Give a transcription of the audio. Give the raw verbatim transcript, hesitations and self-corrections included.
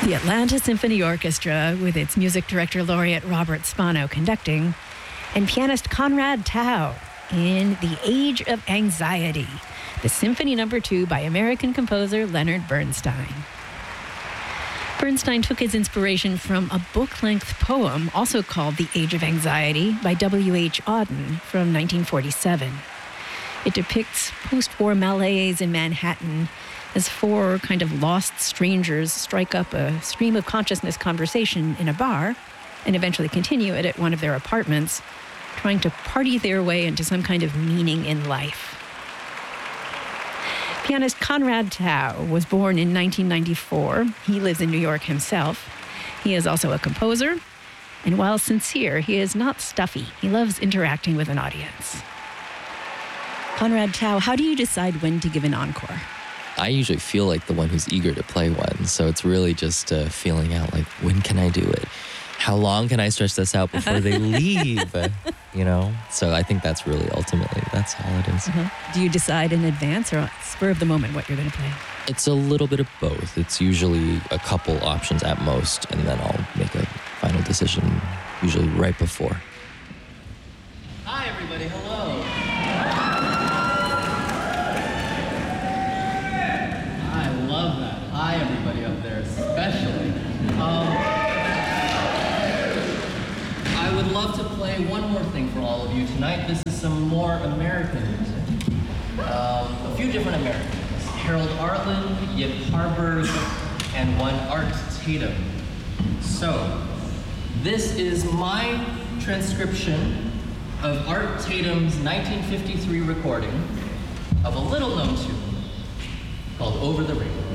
The Atlanta Symphony Orchestra, with its music director laureate Robert Spano conducting, and pianist Conrad Tao in The Age of Anxiety, the Symphony Number Two by American composer Leonard Bernstein. Bernstein took his inspiration from a book-length poem, also called The Age of Anxiety, by W H Auden from nineteen forty-seven. It depicts post-war malaise in Manhattan as four kind of lost strangers strike up a stream of consciousness conversation in a bar and eventually continue it at one of their apartments, trying to party their way into some kind of meaning in life. Pianist Conrad Tao was born in nineteen ninety-four. He lives in New York himself. He is also a composer, and while sincere, he is not stuffy. He loves interacting with an audience. Conrad Tao, how do you decide when to give an encore? I usually feel like the one who's eager to play one, so it's really just uh, feeling out like, when can I do it? How long can I stretch this out before they leave? uh, you know? So I think that's really ultimately, that's all it is. Uh-huh. Do you decide in advance or spur of the moment what you're going to play? It's a little bit of both. It's usually a couple options at most, and then I'll make a final decision, usually right before. Hi, everybody. Hello. I love that. Hi, everybody up there, especially. Um, I would love to play one more thing for all of you tonight. This is some more American music. Um, a few different Americans. Harold Arlen, Yip Harburg, and one Art Tatum. So, this is my transcription of Art Tatum's nineteen fifty-three recording of a little-known tune called Over the Rainbow.